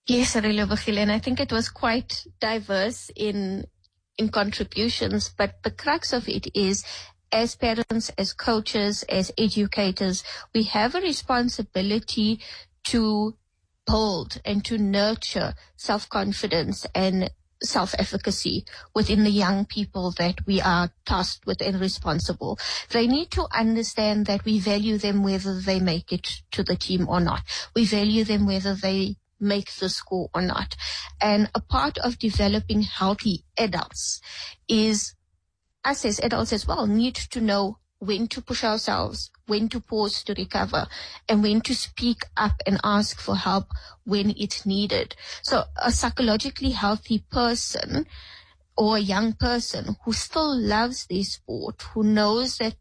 Yes, Arilo, and I think it was quite diverse in contributions, but the crux of it is, as parents, as coaches, as educators, we have a responsibility to build and to nurture self-confidence and self-efficacy within the young people that we are tasked with and responsible. They need to understand that we value them whether they make it to the team or not. We value them whether they make the score or not. And a part of developing healthy adults is us as adults as well need to know when to push ourselves, when to pause to recover, and when to speak up and ask for help when it's needed. So a psychologically healthy person or a young person who still loves their sport, who knows that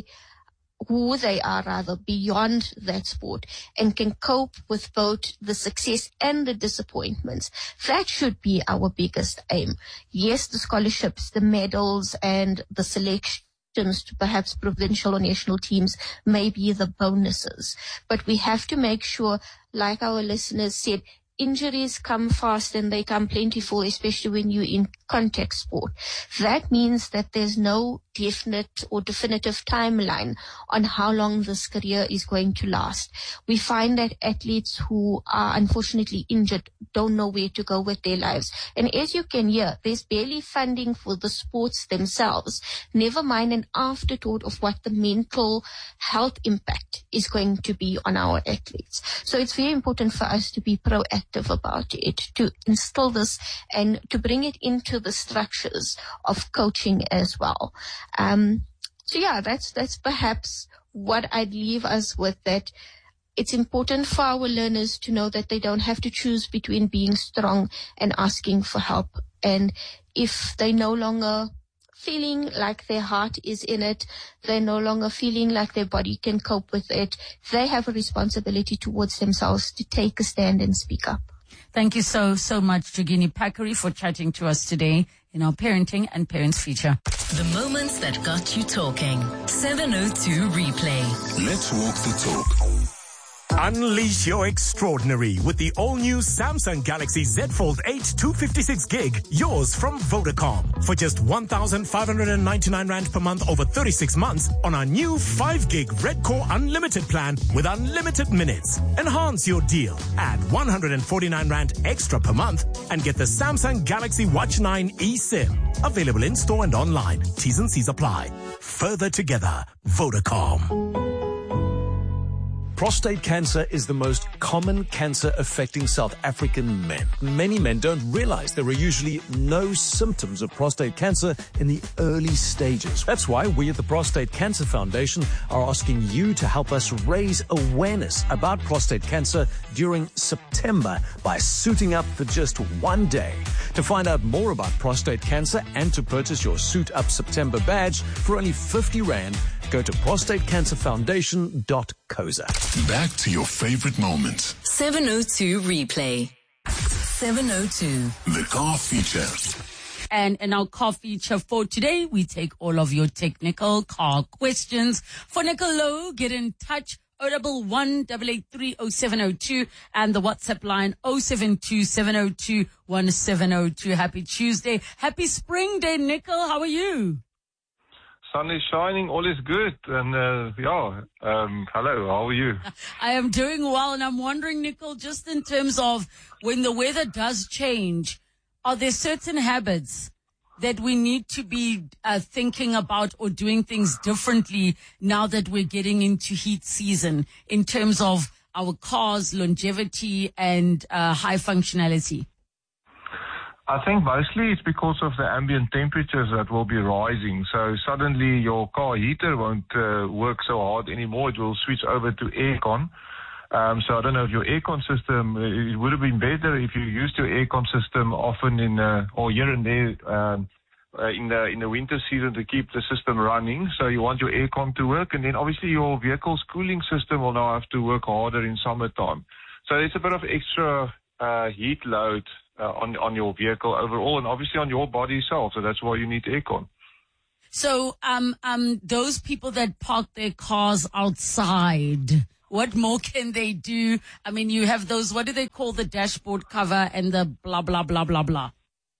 who they are rather beyond that sport and can cope with both the success and the disappointments. That should be our biggest aim. Yes, the scholarships, the medals, and the selections to perhaps provincial or national teams may be the bonuses. But we have to make sure, like our listeners said, injuries come fast and they come plentiful, especially when you're in contact sport. That means that there's no definite or definitive timeline on how long this career is going to last. We find that athletes who are unfortunately injured don't know where to go with their lives. And as you can hear, there's barely funding for the sports themselves, never mind an afterthought of what the mental health impact is going to be on our athletes. So it's very important for us to be proactive about it, to instill this and to bring it into the structures of coaching as well. So yeah, that's perhaps what I'd leave us with, that it's important for our learners to know that they don't have to choose between being strong and asking for help. And if they no longer feeling like their heart is in it, they're no longer feeling like their body can cope with it, they have a responsibility towards themselves to take a stand and speak up. Thank you so much, Jogini Pakari, for chatting to us today in our Parenting and Parents feature. The moments that got you talking. 702 Replay. Let's walk the talk. Unleash your extraordinary with the all-new Samsung Galaxy Z Fold 8 256 gig, yours from Vodacom. For just 1,599 Rand per month over 36 months on our new 5 gig Red Core Unlimited plan with unlimited minutes. Enhance your deal. Add 149 Rand extra per month and get the Samsung Galaxy Watch 9 eSIM. Available in store and online. T's and C's apply. Further together, Vodacom. Prostate cancer is the most common cancer affecting South African men. Many men don't realize there are usually no symptoms of prostate cancer in the early stages. That's why we at the Prostate Cancer Foundation are asking you to help us raise awareness about prostate cancer during September by suiting up for just one day. To find out more about prostate cancer and to purchase your Suit Up September badge for only 50 Rand, go to prostatecancerfoundation.coza. Back to your favorite moments. 702 Replay. 702. The car feature. And in our car feature for today, we take all of your technical car questions. For Nicolo, get in touch. 011-883-0702 and the WhatsApp line 072-702-1702. Happy Tuesday. Happy spring day, Nicol. How are you? Sun is shining, all is good, and hello, how are you? I am doing well, and I'm wondering, Nicol, just in terms of when the weather does change, are there certain habits that we need to be thinking about or doing things differently now that we're getting into heat season in terms of our cars, longevity, and high functionality? I think mostly it's because of the ambient temperatures that will be rising. So suddenly your car heater won't work so hard anymore. It will switch over to aircon. So I don't know if your aircon system, it would have been better if you used your aircon system often or here and there in the winter season to keep the system running. So you want your aircon to work, and then obviously your vehicle's cooling system will now have to work harder in summertime. So there's a bit of extra heat load on your vehicle overall, and obviously on your body itself. So that's why you need aircon. So those people that park their cars outside What more can they do? I mean, you have those, what do they call the dashboard cover and the blah, blah, blah, blah, blah.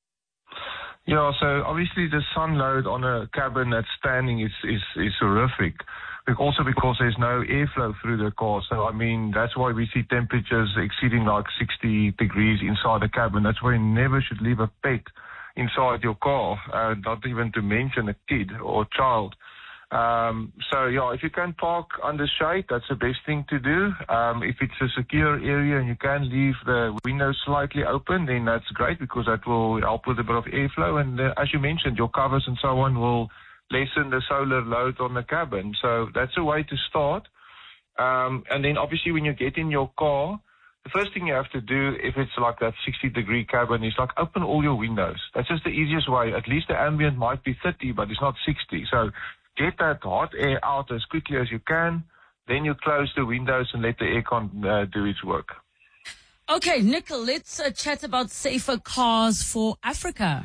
Yeah, so obviously the sun load on a cabin that's standing is horrific. Also because there's no airflow through the car. So, I mean, that's why we see temperatures exceeding like 60 degrees inside the cabin. That's why you never should leave a pet inside your car, not even to mention a kid or child. So, yeah, if you can park under shade, that's the best thing to do. If it's a secure area and you can leave the windows slightly open, then that's great because that will help with a bit of airflow. And as you mentioned, your covers and so on will lessen the solar load on the cabin. So that's a way to start. And then obviously when you get in your car, the first thing you have to do, if it's like that 60-degree cabin, is like open all your windows. That's just the easiest way. At least the ambient might be 30, but it's not 60. So get that hot air out as quickly as you can. Then you close the windows and let the aircon do its work. Okay, Nicol, let's chat about safer cars for Africa.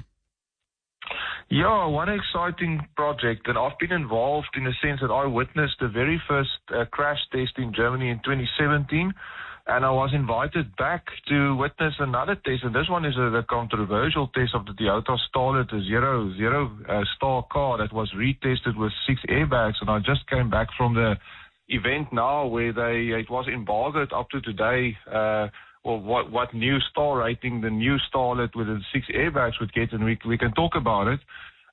Yeah, one exciting project, and I've been involved in the sense that I witnessed the very first crash test in Germany in 2017, and I was invited back to witness another test, and this one is the controversial test of the Toyota Starlet, a zero-star car that was retested with 6 airbags, and I just came back from the event now where it was embargoed up to today, or what new star rating the new Starlet with the 6 airbags would get, and we can talk about it.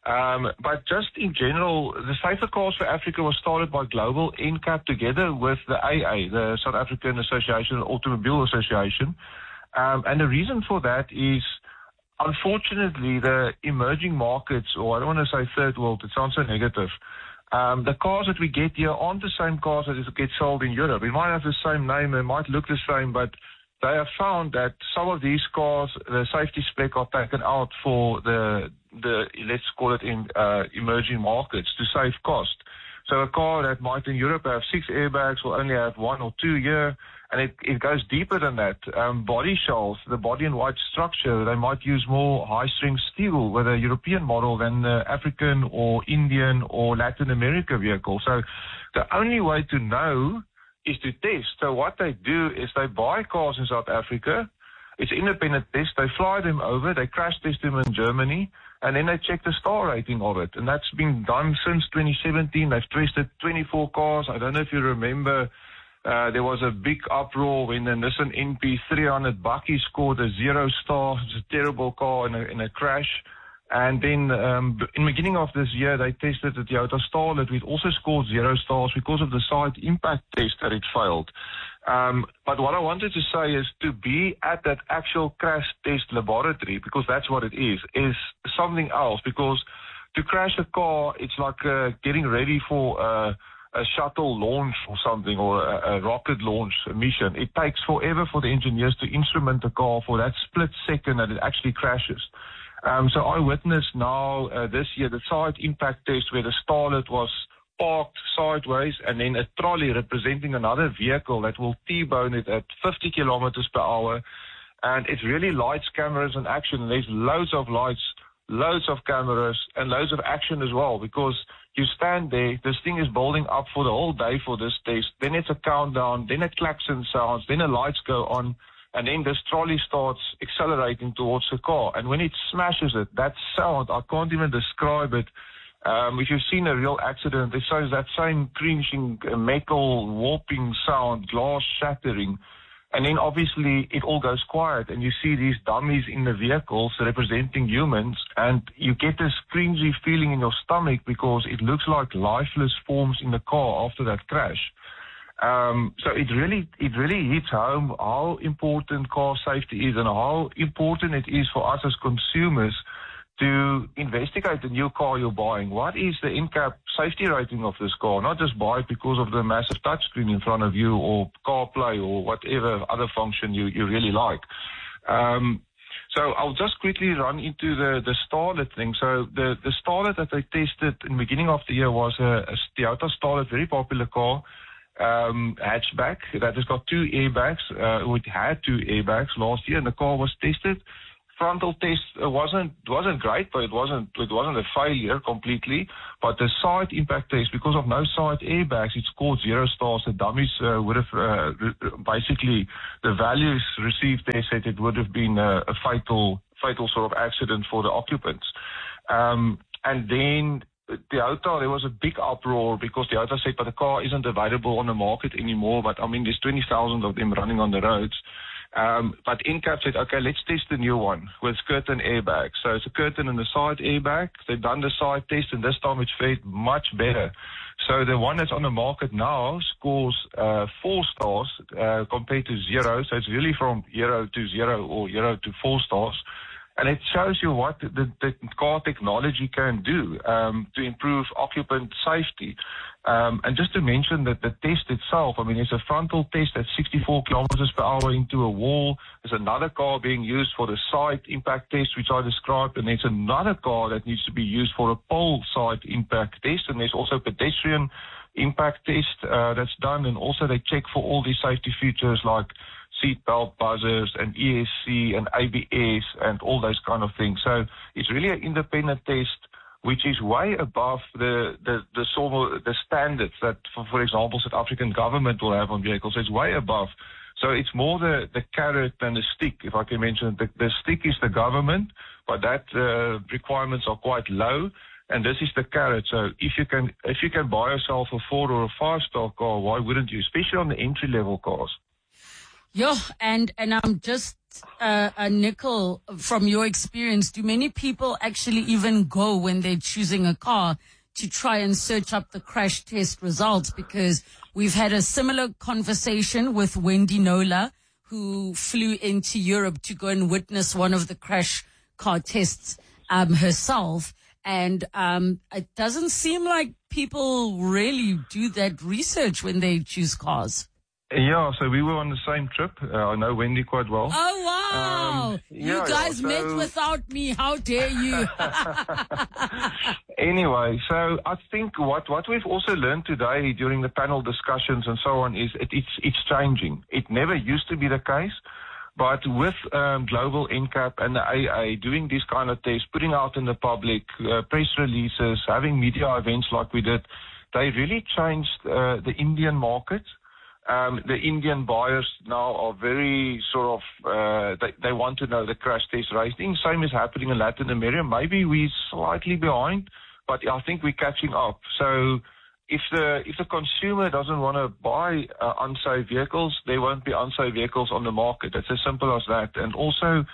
But just in general, the Safer Cars for Africa was started by Global NCAP together with the AA, the South African Association Automobile Association. And the reason for that is, unfortunately, the emerging markets, or I don't want to say third world, it sounds so negative, the cars that we get here aren't the same cars that get sold in Europe. It might have the same name, it might look the same, but they have found that some of these cars, the safety spec are taken out for the let's call it in emerging markets to save cost. So a car that might in Europe have 6 airbags will only have 1 or 2 here, and it goes deeper than that. Body shells, the body and white structure, they might use more high-strength steel with a European model than the African or Indian or Latin America vehicle. So the only way to know is to test. So what they do is they buy cars in South Africa. It's independent test. They fly them over. They crash test them in Germany, and then they check the star rating of it. And that's been done since 2017. They've tested 24 cars. I don't know if you remember, there was a big uproar when the Nissan NP300 Bakkie scored a 0 star. It's a terrible car in a crash. And then in the beginning of this year, they tested the Toyota Starlet, which also scored 0 stars because of the side impact test that it failed. But what I wanted to say is to be at that actual crash test laboratory, because that's what it is something else. Because to crash a car, it's like getting ready for a shuttle launch or something, or a rocket launch mission. It takes forever for the engineers to instrument the car for that split second that it actually crashes. So I witnessed now this year the side impact test where the Starlet was parked sideways and then a trolley representing another vehicle that will T-bone it at 50 kilometers per hour. And it really lights, cameras and action. And there's loads of lights, loads of cameras and loads of action as well, because you stand there, this thing is building up for the whole day for this test. Then it's a countdown, then a klaxon sounds, then the lights go on. And then this trolley starts accelerating towards the car. And when it smashes it, that sound, I can't even describe it. If you've seen a real accident, it shows that same crunching, metal warping sound, glass shattering. And then obviously it all goes quiet and you see these dummies in the vehicles representing humans, and you get this cringy feeling in your stomach because it looks like lifeless forms in the car after that crash. So it really hits home how important car safety is and how important it is for us as consumers to investigate the new car you're buying. What is the NCAP safety rating of this car? Not just buy it because of the massive touchscreen in front of you or CarPlay or whatever other function you really like. So I'll just quickly run into the Starlet thing. So the Starlet that they tested in the beginning of the year was a Toyota Starlet, very popular car. Hatchback that has got 2 airbags. It had 2 airbags last year, and the car was tested. frontal test wasn't great, but it wasn't a failure completely. But the side impact test, because of no side airbags, it scored 0 stars. The dummies would have basically the values received there said it would have been a fatal sort of accident for the occupants. And then Toyota, there was a big uproar because Toyota said, but the car isn't available on the market anymore. But I mean, there's 20,000 of them running on the roads. But NCAP said, okay, let's test the new one with curtain airbags. So it's a curtain and a side airbag. They've done the side test, and this time it fared much better. So the one that's on the market now scores 4 stars compared to 0. So it's really from 0 to 0 or 0 to 4 stars. And it shows you what the car technology can do to improve occupant safety. And just to mention that the test itself, I mean, it's a frontal test at 64 kilometers per hour into a wall. There's another car being used for the side impact test, which I described, and there's another car that needs to be used for a pole side impact test. And there's also pedestrian impact test that's done, and also they check for all these safety features like seatbelt buzzers and ESC and ABS and all those kind of things. So it's really an independent test, which is way above the standards that, for example, South African government will have on vehicles. It's way above. So it's more the carrot than the stick, if I can mention. The stick is the government, but that requirements are quite low. And this is the carrot. So if you can buy yourself a 4 or a 5-star car, why wouldn't you? Especially on the entry-level cars. Yeah, and I'm just a Nicol, from your experience, do many people actually even go when they're choosing a car to try and search up the crash test results? Because we've had a similar conversation with Wendy Nola, who flew into Europe to go and witness one of the crash car tests herself. And it doesn't seem like people really do that research when they choose cars. Yeah, so we were on the same trip. I know Wendy quite well. Oh, wow. You guys met without me. How dare you? Anyway, so I think what we've also learned today during the panel discussions and so on is it's changing. It never used to be the case. But with Global NCAP and the AA doing these kind of tests, putting out in the public, press releases, having media events like we did, they really changed the Indian market. The Indian buyers now are very sort of, they want to know the crash test rating. Same is happening in Latin America. Maybe we're slightly behind, but I think we're catching up. So if the consumer doesn't want to buy unsafe vehicles, there won't be unsafe vehicles on the market. It's as simple as that. And also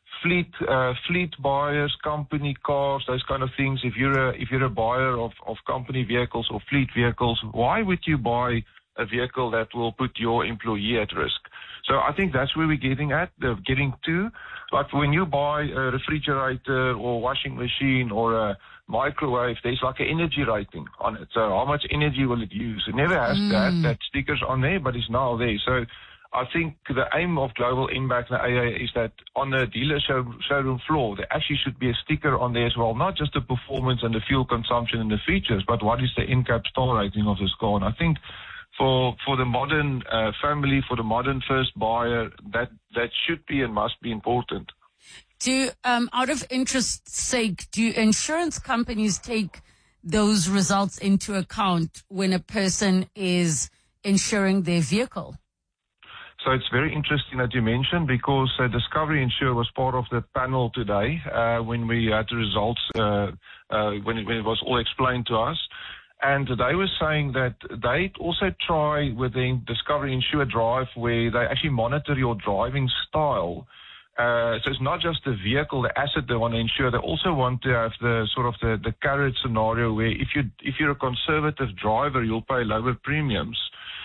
fleet buyers, company cars, those kind of things. If you're a buyer of company vehicles or fleet vehicles, why would you buy a vehicle that will put your employee at risk? So I think that's where we're getting to. Like when you buy a refrigerator or washing machine or a microwave, there's like an energy rating on it. So how much energy will it use? It never has that sticker's on there, but it's now there. So I think the aim of Global NCAP and AA is that on the dealer showroom floor, there actually should be a sticker on there as well, not just the performance and the fuel consumption and the features, but what is the NCAP star rating of this car. And I think for the modern family, for the modern first buyer, that should be and must be important. Out of interest's sake, do insurance companies take those results into account when a person is insuring their vehicle? So it's very interesting that you mentioned, because Discovery Insure was part of the panel today when we had the results, when it was all explained to us. And they were saying that they also try with the Discovery Insure Drive, where they actually monitor your driving style. So it's not just the vehicle, the asset they want to insure. They also want to have the sort of the carrot scenario where if you're a conservative driver, you'll pay lower premiums.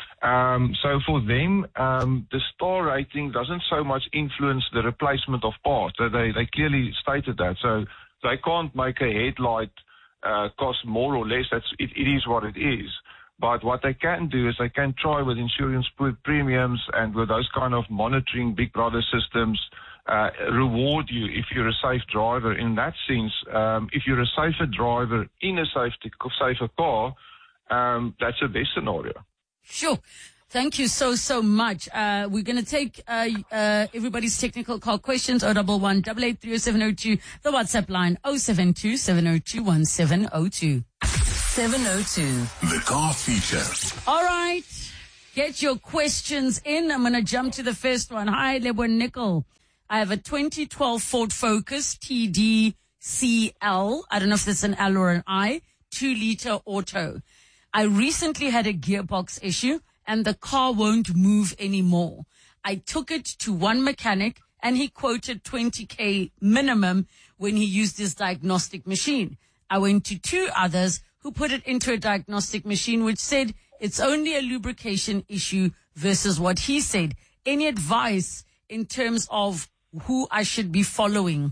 So for them, the star rating doesn't so much influence the replacement of parts. They clearly stated that. So they can't make a headlight cost more or less. It is what it is. But what they can do is they can try with insurance premiums and with those kind of monitoring Big Brother systems, reward you if you're a safe driver. In that sense, if you're a safer driver in a safer car, that's the best scenario. Sure. Thank you so much. We're going to take everybody's technical call questions. 011 8830702. The WhatsApp line 072 702 1702. 702. The car feature. All right. Get your questions in. I'm going to jump to the first one. Hi, Lebo Nickel. I have a 2012 Ford Focus TDCL. I don't know if that's an L or an I. 2-liter auto. I recently had a gearbox issue and the car won't move anymore. I took it to one mechanic and he quoted 20K minimum when he used his diagnostic machine. I went to 2 others who put it into a diagnostic machine which said it's only a lubrication issue versus what he said. Any advice in terms of who I should be following?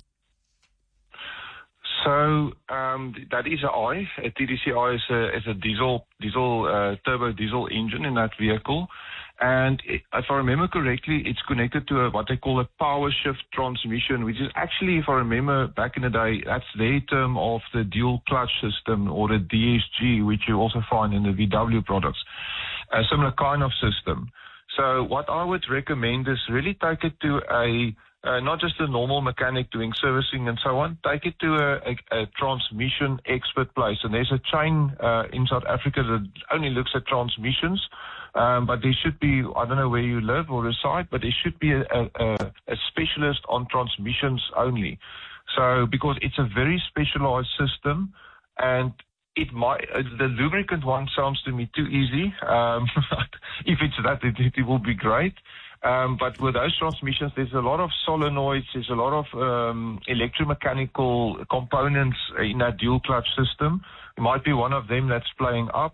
So that is a TDCI is a turbo diesel engine in that vehicle, and if I remember correctly, it's connected to what they call a power shift transmission, which is actually, if I remember back in the day, that's their term of the dual clutch system, or the DSG, which you also find in the VW products, a similar kind of system. So what I would recommend is really take it to not just a normal mechanic doing servicing and so on, take it to a transmission expert place. And there's a chain in South Africa that only looks at transmissions, but there should be, I don't know where you live or reside, but there should be a specialist on transmissions only. So, because it's a very specialized system, and it might, the lubricant one sounds to me too easy. If it's that, it will be great. But with those transmissions, there's a lot of solenoids, there's a lot of electromechanical components in that dual clutch system. It might be one of them that's playing up.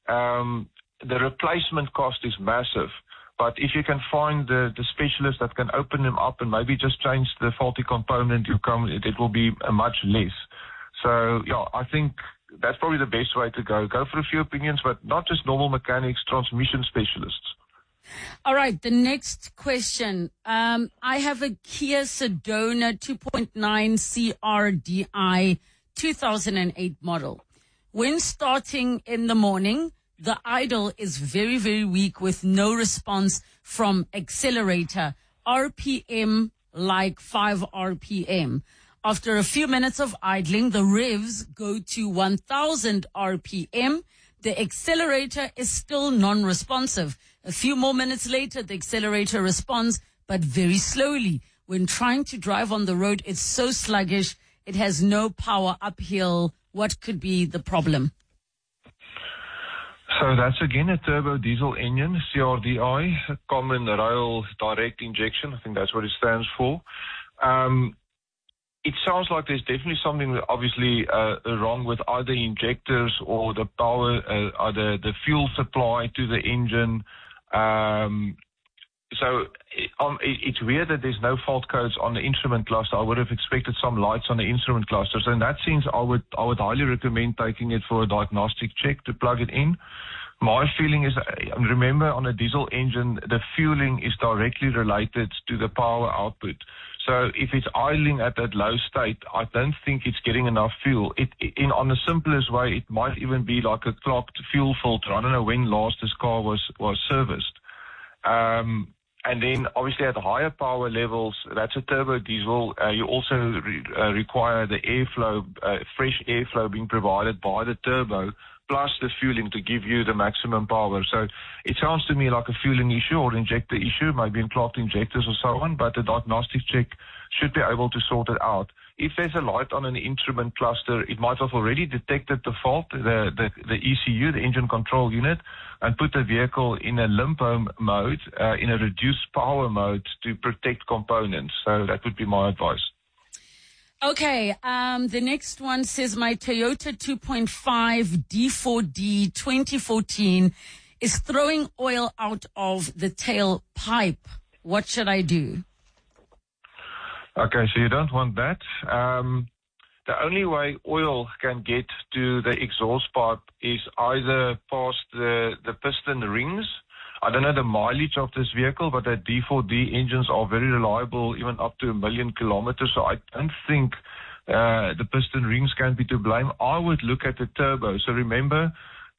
The replacement cost is massive. But if you can find the specialist that can open them up and maybe just change the faulty component, it will be much less. So, yeah, I think that's probably the best way to go. Go for a few opinions, but not just normal mechanics, transmission specialists. All right, the next question. I have a Kia Sedona 2.9 CRDI 2008 model. When starting in the morning, the idle is very, very weak with no response from accelerator. RPM like 5 RPM. After a few minutes of idling, the revs go to 1000 RPM. The accelerator is still non-responsive. A few more minutes later, the accelerator responds, but very slowly. When trying to drive on the road, it's so sluggish. It has no power uphill. What could be the problem? So that's again a turbo diesel engine, CRDI, common rail direct injection. I think that's what it stands for. It sounds like there's definitely something obviously wrong with either injectors or the power, either the fuel supply to the engine. So it's weird that there's no fault codes on the instrument cluster. I would have expected some lights on the instrument cluster. So in that sense, I would highly recommend taking it for a diagnostic check to plug it in. My feeling is, remember, on a diesel engine, the fueling is directly related to the power output. So if it's idling at that low state, I don't think it's getting enough fuel. On the simplest way, it might even be like a clogged fuel filter. I don't know when last this car was serviced. And then obviously at higher power levels, that's a turbo diesel. You also require the airflow, fresh airflow being provided by the turbo, plus the fueling to give you the maximum power. So it sounds to me like a fueling issue or injector issue, maybe in clogged injectors or so on, but the diagnostic check should be able to sort it out. If there's a light on an instrument cluster, it might have already detected the fault, the ECU, the engine control unit, and put the vehicle in a limpo mode, in a reduced power mode to protect components. So that would be my advice. Okay, the next one says my Toyota 2.5 D4D 2014 is throwing oil out of the tailpipe. What should I do? Okay, so you don't want that. The only way oil can get to the exhaust pipe is either past the piston rings. I don't know the mileage of this vehicle, but the D4D engines are very reliable, even up to 1 million kilometers. So I don't think the piston rings can be to blame. I would look at the turbo. So remember,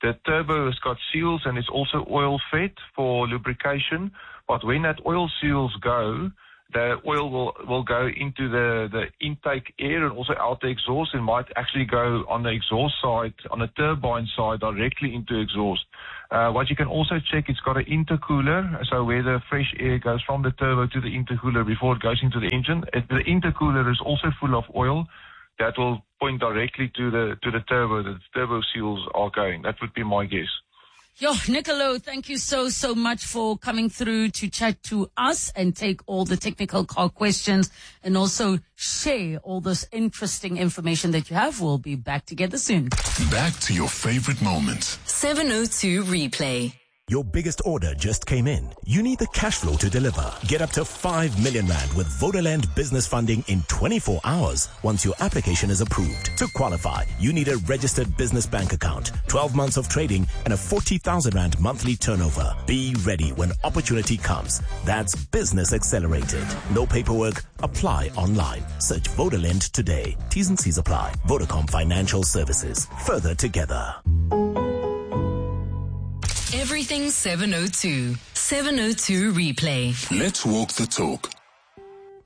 The turbo has got seals and it's also oil fed for lubrication. But when that oil seals go, the oil will go into the intake air and also out the exhaust, and might actually go on the exhaust side, on the turbine side, directly into exhaust. What you can also check, it's got an intercooler, so where the fresh air goes from the turbo to the intercooler before it goes into the engine. The intercooler is also full of oil that will point directly to the turbo. The turbo seals are going. That would be my guess. Yo, Nicolo, thank you so much for coming through to chat to us and take all the technical car questions and also share all this interesting information that you have. We'll be back together soon. Back to your favorite moments. 702 Replay. Your biggest order just came in. You need the cash flow to deliver. Get up to 5 million rand with Vodaland business funding in 24 hours once your application is approved. To qualify, you need a registered business bank account, 12 months of trading, and a 40,000 rand monthly turnover. Be ready when opportunity comes. That's Business Accelerated. No paperwork. Apply online. Search Vodaland today. T's and C's apply. Vodacom Financial Services. Further together. Everything 702. 702 Replay. Let's walk the talk.